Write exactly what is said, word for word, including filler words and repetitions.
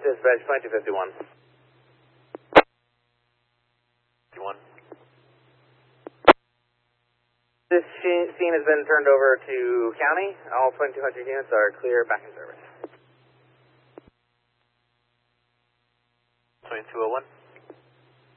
Dispatch twenty-two fifty-one. fifty-one. This scene has been turned over to county. All twenty-two hundred units are clear, back in service. twenty-two oh one.